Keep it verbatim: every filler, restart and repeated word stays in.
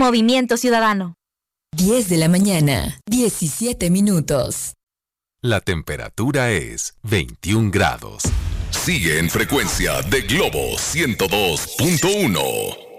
Movimiento Ciudadano. diez de la mañana, diecisiete minutos. La temperatura es veintiún grados. Sigue en frecuencia de Globo ciento dos punto uno.